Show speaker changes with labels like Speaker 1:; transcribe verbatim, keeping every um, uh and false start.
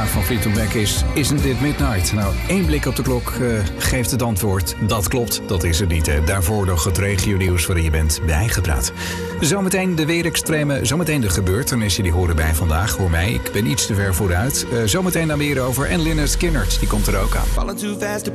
Speaker 1: vraag van Fleetwood Mac is... Isn't it midnight? Nou, één blik op de klok uh, geeft het antwoord. Dat klopt, dat is het niet. Hè. Daarvoor nog het regionieuws waarin je bent bijgepraat. Zometeen de weerextreme, zometeen de gebeurtenissen die horen bij vandaag. Hoor mij, ik ben iets te ver vooruit. Uh, zometeen daar meer over. En Lynyrd Skynyrd, die komt er ook aan.